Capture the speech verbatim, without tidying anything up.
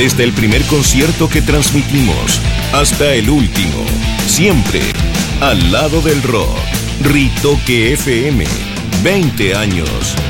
Desde el primer concierto que transmitimos hasta el último, siempre al lado del rock. Ritoque F M, veinte años.